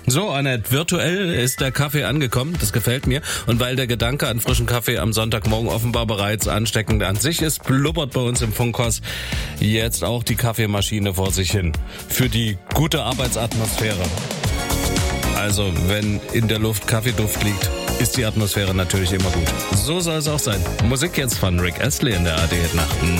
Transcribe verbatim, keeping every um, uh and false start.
So, Annette, virtuell ist der Kaffee angekommen, das gefällt mir. Und weil der Gedanke an frischen Kaffee am Sonntagmorgen offenbar bereits ansteckend an sich ist, blubbert bei uns im Funkhaus jetzt auch die Kaffeemaschine vor sich hin. Für die gute Arbeitsatmosphäre. Also, wenn in der Luft Kaffeeduft liegt, ist die Atmosphäre natürlich immer gut. So soll es auch sein. Musik jetzt von Rick Astley in der A R D Nacht.